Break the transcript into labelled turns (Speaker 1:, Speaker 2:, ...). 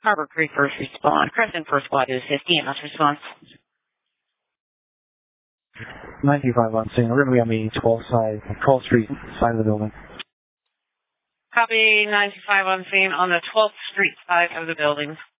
Speaker 1: Harbor Creek first respond. Crescent first squad is 50 EMS response.
Speaker 2: 95 on scene. We're going to be on the 12th Street side of the building.
Speaker 1: Copy 95 on scene on the 12th Street side of the building.